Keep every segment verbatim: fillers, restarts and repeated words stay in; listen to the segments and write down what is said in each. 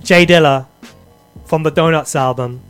Jay Dilla from the Donuts album.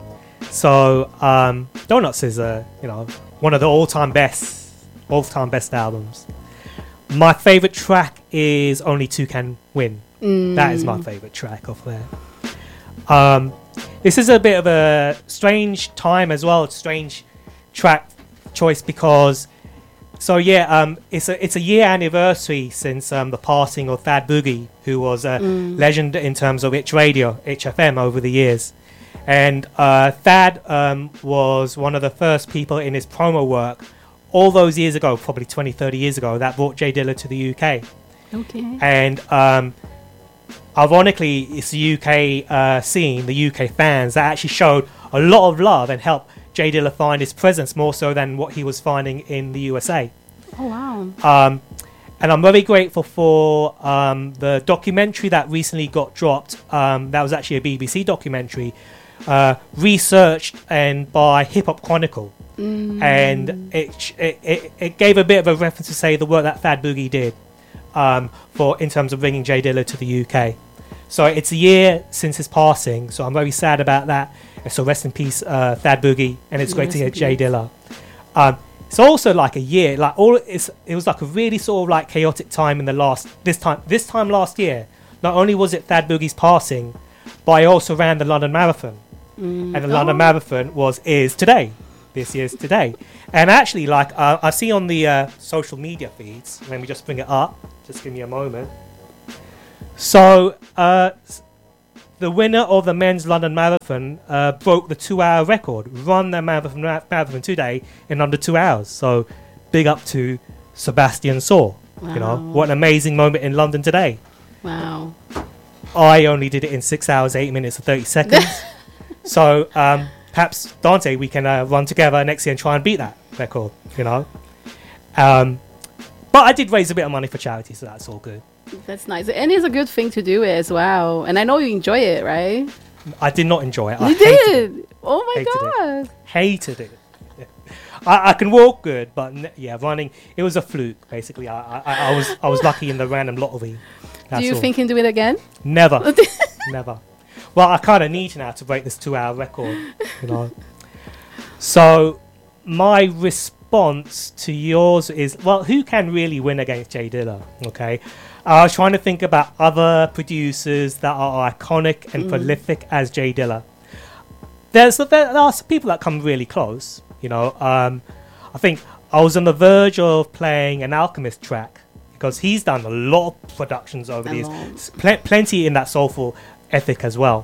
So um, Donuts is a you know one of the all-time best, all-time best albums. My favorite track is Only Two Can Win. Mm. That is my favorite track off there. Um, this is a bit of a strange time as well. Strange track choice because, so yeah, um, it's a it's a year anniversary since um, the passing of Thad Boogie, who was a Mm. legend in terms of H Radio, H F M over the years. And uh, Thad um, was one of the first people in his promo work all those years ago, probably twenty, thirty years ago, that brought Jay Dilla to the U K. Okay. And um, ironically, it's the U K uh, scene, the U K fans, that actually showed a lot of love and helped Jay Dilla find his presence more so than what he was finding in the U S A. Oh, wow. Um, and I'm very grateful for um, the documentary that recently got dropped. Um, that was actually a B B C documentary, uh, researched and by Hip Hop Chronicle. Mm. And it, sh- it it it gave a bit of a reference to say the work that Thad Boogie did um, for in terms of bringing Jay Dilla to the U K. So it's a year since his passing, so I'm very sad about that. And so rest in peace, uh, Thad Boogie, and it's great Rest to hear in Jay peace. Dilla. Um, it's also like a year, like all it's it was like a really sort of like chaotic time in the last this time this time last year. Not only was it Thad Boogie's passing, but I also ran the London Marathon, Mm. and the London Oh. Marathon was is today. This year's today. And actually, like, uh, I see on the uh, social media feeds, let me just bring it up. Just give me a moment. So, uh, s- the winner of the men's London Marathon uh, broke the two-hour record. Run the marathon, ma- marathon today in under two hours. So, big up to Sebastian Saw. You know, Wow. what an amazing moment in London today. Wow. I only did it in six hours, eight minutes, and thirty seconds. So, um, perhaps Dante, we can uh, run together next year and try and beat that record, you know. Um, but I did raise a bit of money for charity, so that's all good. That's nice. And it's a good thing to do as well. And I know you enjoy it, right? I did not enjoy it. I You hated did. it. Oh my Hated it. god. Hated it. I, I can walk good, but n- yeah, running it was a fluke. Basically, I, I, I was I was lucky in the random lottery. That's do you all. think you can do it again? Never, never. Well, I kind of need to now to break this two-hour record, you know. So, my response to yours is, well, who can really win against Jay Dilla? Okay, I was trying to think about other producers that are iconic and Mm. prolific as Jay Dilla. There's there are some people that come really close, you know. Um, I think I was on the verge of playing an Alchemist track because he's done a lot of productions over A the years, lot. S- pl- plenty in that soulful ethic as well.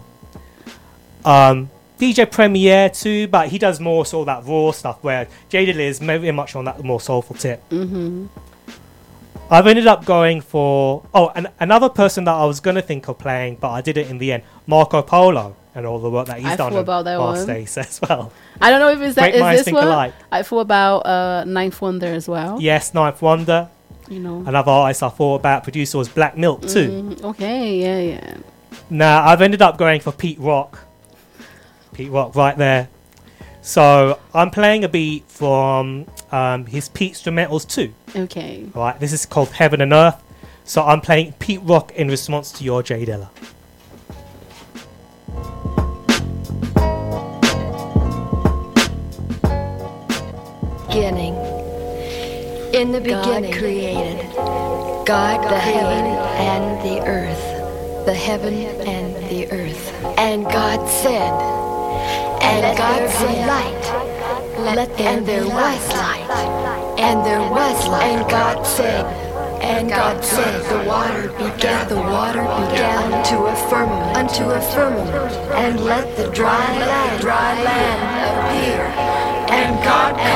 Um, D J Premier too, but he does more sort of that raw stuff where Jay Dilla is very much on that more soulful tip. Mm-hmm. I've ended up going for oh, and another person that I was gonna think of playing, but I did it in the end. Marco Polo and all the work that he's I done thought on about that Past one. Days as well. I don't know if it's that Great is minds this think one. alike. I thought about uh Ninth Wonder as well. Yes, Ninth Wonder. You know. Another artist I thought about producer was Black Milk too. Mm, okay, yeah, yeah. Now I've ended up going for Pete Rock. Pete Rock right there. So I'm playing a beat from um, his Pete Instrumentals too. Okay. Right, this is called Heaven and Earth. So I'm playing Pete Rock in response to your Jay Dilla. Beginning. In the beginning, God created God the heaven and the earth, the heaven and the earth. And God said, and God said, light. Let there and there was light, and there was light. And God said, and God said, the water began, the water began unto a firmament, unto a firmament, and let the dry land, dry land appear. And God